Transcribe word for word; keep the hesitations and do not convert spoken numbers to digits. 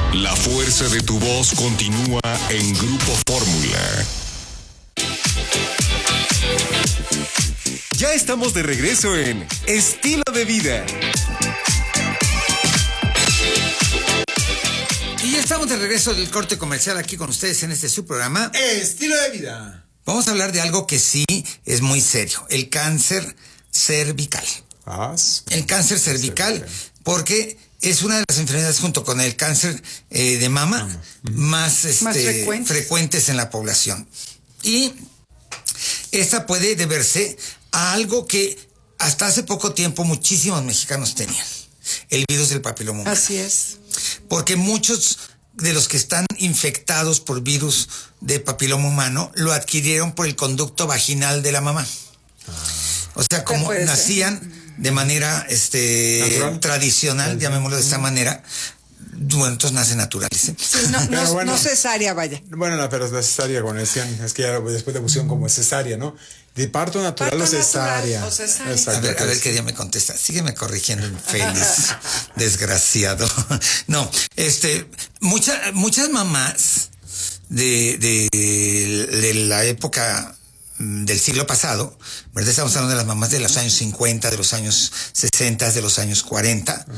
La fuerza de tu voz continúa en Grupo Fórmula. Ya estamos de regreso en Estilo de Vida. Y ya estamos de regreso del corte comercial aquí con ustedes en este su programa Estilo de Vida. Vamos a hablar de algo que sí es muy serio, el cáncer cervical. Ah, sí. El cáncer cervical, porque es una de las enfermedades junto con el cáncer eh, de mama uh-huh. más, este, más frecuentes. frecuentes en la población. Y esta puede deberse a algo que hasta hace poco tiempo muchísimos mexicanos tenían, el virus del papiloma humano. Así es. Porque muchos de los que están infectados por virus de papiloma humano lo adquirieron por el conducto vaginal de la mamá. Ah. O sea, como nacían ser? de manera este ¿Natural? tradicional, sí. llamémoslo de esta manera, bueno, entonces nacen naturales. ¿eh? Sí, no, no, bueno, no cesárea, vaya. Bueno, no, pero es la cesárea, cuando decían, es que ya después le pusieron como cesárea, ¿no? De parto natural parto o cesárea. Natural, o cesárea. Exacto, a ver, a ver qué día me contesta. Sígueme corrigiendo, infeliz, desgraciado. No, este, muchas, muchas mamás de, de, de la época del siglo pasado, ¿verdad? Estamos hablando de las mamás de los años cincuenta, de los años sesenta, de los años cuarenta. Uh-huh.